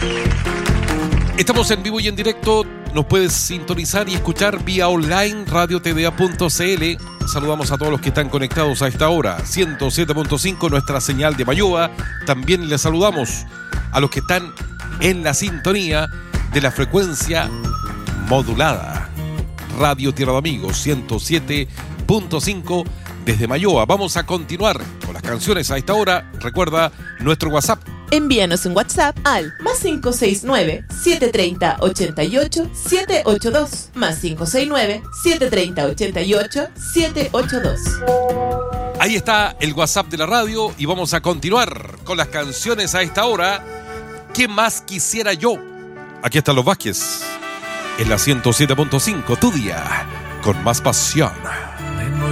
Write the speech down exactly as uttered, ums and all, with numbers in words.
Estamos en vivo y en directo. Nos puedes sintonizar y escuchar vía online radio t d a punto c l. Saludamos a todos los que están conectados a esta hora. ciento siete punto cinco, nuestra señal de Mayúa. También les saludamos a los que están en la sintonía de la frecuencia modulada. Radio Tierra de Amigos, ciento siete punto cinco desde Mayúa. Vamos a continuar con las canciones a esta hora. Recuerda nuestro WhatsApp. Envíanos un WhatsApp al más cinco seis nueve, siete tres cero, ocho ocho, siete ocho dos. Más cinco seis nueve, siete tres cero, ocho ocho, siete ocho dos. Ahí está el WhatsApp de la radio y vamos a continuar con las canciones a esta hora. ¿Qué más quisiera yo? Aquí están los Vázquez en la ciento siete punto cinco, tu día con más pasión.